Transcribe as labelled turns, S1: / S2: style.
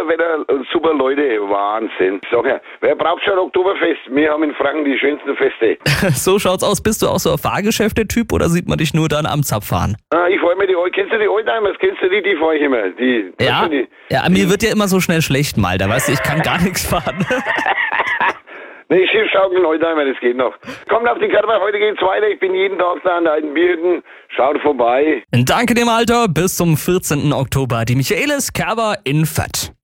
S1: Wetter, super Leute, Wahnsinn. Ich sag ja, wer braucht schon Oktoberfest? Wir haben in Franken die schönsten Feste.
S2: So schaut's aus. Bist du auch so ein Fahrgeschäfte-Typ oder sieht man dich nur dann am Zapfahren?
S1: Ich fahr immer kennst du die Oldtimers? Kennst du die fahr ich immer.
S2: Ja, mir wird ja immer so schnell schlecht mal, da weißt du, ich kann gar nichts fahren.
S1: Nee, Schiffschaukeln, Oldtimer, das geht noch. Kommt auf die Körper, heute geht's weiter. Ich bin jeden Tag da an der alten Bierhütten. Schaut vorbei.
S2: Danke dem Alter, bis zum 14. Oktober. Die Michaelis Kerber in Fett.